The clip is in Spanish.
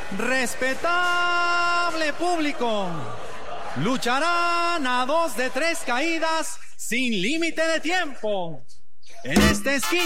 Respetable público, lucharán a 2 de 3 caídas sin límite de tiempo. En esta esquina